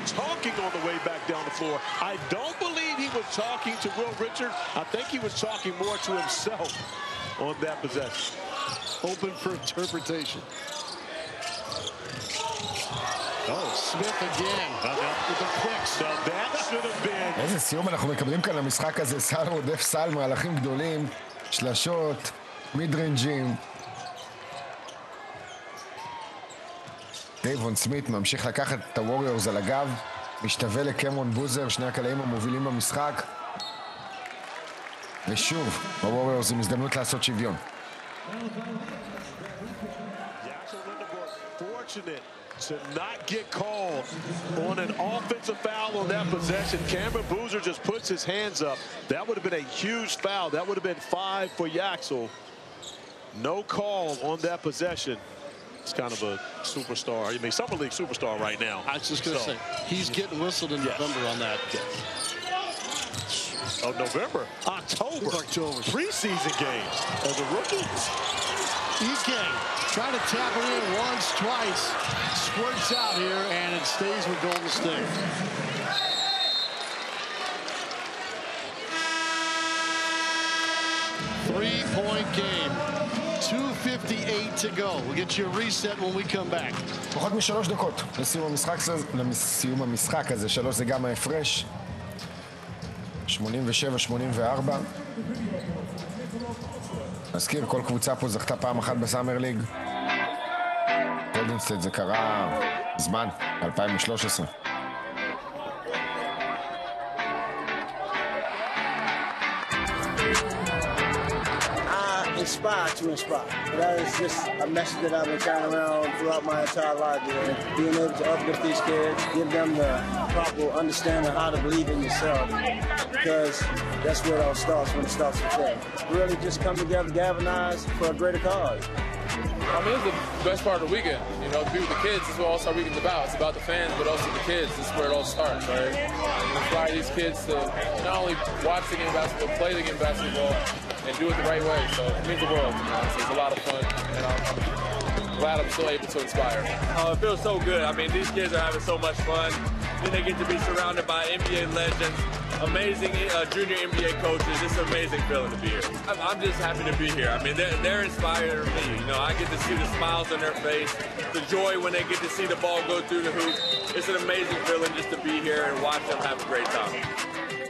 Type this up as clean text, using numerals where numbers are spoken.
talking on the way back down the floor. I don't believe he was talking to Will Richard. I think he was talking more to himself on that possession. Open for interpretation. Oh, Smith again. With the quicks. Now that should have been. איזה סיום אנחנו מקבלים כאן למשחק הזה. סל רודף סל, מהלכים גדולים, שלשות, מידרנג'ים. דייבון סמית ממשיך לקחת את הווריורס על הגב, משתווה לקמרון בוזר, שני הקלעים המובילים במשחק. ושוב, הווריורס עם הזדמנות לעשות שוויון. To not get called on an offensive foul on that possession. Cameron Boozer just puts his hands up. That would have been a huge foul. That would have been 5 for Yaxel. No call on that possession. It's kind of a superstar. I mean, Summer League superstar right now. I was just going to say, he's getting whistled in November on that. Oh, November? October. Preseason games as a rookie. He's game. Trying to tap it in once, twice. Squirts out here, and it stays with Golden State. Three-point game. 2:58 to go. We'll get you a reset when we come back. פחות מ3 דקות לסיום המשחק הזה. 3 זה גם ההפרש. 87-84. נזכיר, כל קבוצה פה זכתה פעם אחת בסאמר ליג. גולדן סטייט זה קרה זמן, 2013. Inspire to inspire. That is just a message that I've been carrying around throughout my entire life. Being able to uplift these kids, give them the proper understanding how to believe in yourself. Because that's where it all starts, when it starts with them. Really just come together, galvanize for a greater cause. I mean, it's the best part of the weekend. You know, to be with the kids is what All-Star Weekend's about. It's about the fans, but also the kids. This is where it all starts, right? And inspire these kids to not only watch the game basketball, play the game basketball, and do it the right way. So it means the world. You know? So it's a lot of fun, and I'm glad I'm still able to inspire. Oh, it feels so good. I mean, these kids are having so much fun. Then they get to be surrounded by NBA legends, amazing junior NBA coaches. It's an amazing feeling to be here. I'm just happy to be here. I mean, they're inspiring me. You know, I get to see the smiles on their face, the joy when they get to see the ball go through the hoop. It's an amazing feeling just to be here and watch them have a great time.